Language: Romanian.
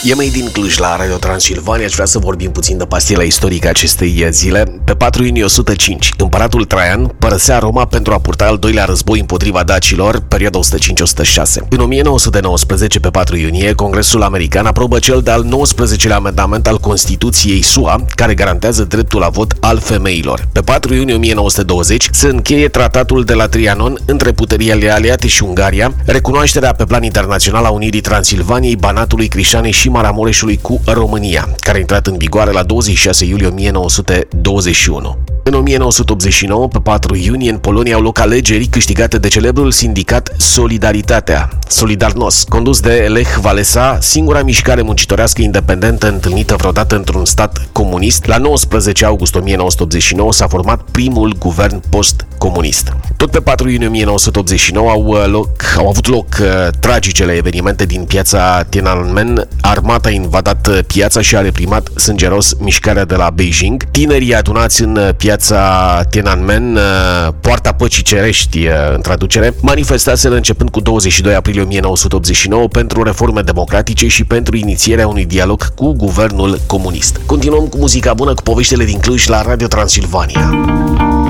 E mai din Cluj la Radio Transilvania. Aș vrea să vorbim puțin de pastila istorică acestei zile. Pe 4 iunie 105, împăratul Traian părăsea Roma pentru a purta al doilea război împotriva dacilor, perioada 105-106. În 1919, pe 4 iunie, Congresul American aprobă cel de-al 19-lea amendament al Constituției SUA, care garantează dreptul la vot al femeilor. Pe 4 iunie 1920 se încheie tratatul de la Trianon între puterile aliate și Ungaria, recunoașterea pe plan internațional a unirii Transilvaniei, Banatului, Crișanei și Maramureșului cu România, care a intrat în vigoare la 26 iulie 1921. În 1989, pe 4 iunie, în Polonia au loc alegeri câștigate de celebrul sindicat Solidaritatea, Solidarność, condus de Lech Walesa, singura mișcare muncitorească independentă întâlnită vreodată într-un stat comunist. La 19 august 1989 s-a format primul guvern post-comunist. Tot pe 4 iunie 1989 au avut loc tragicele evenimente din piața Tiananmen. Armata a invadat piața și a reprimat sângeros mișcarea de la Beijing. Tinerii adunați în piața Tiananmen, poarta păcii cerești în traducere, manifestaseră începând cu 22 aprilie 1989 pentru reforme democratice și pentru inițierea unui dialog cu guvernul comunist. Continuăm cu muzica bună, cu poveștile din Cluj la Radio Transilvania.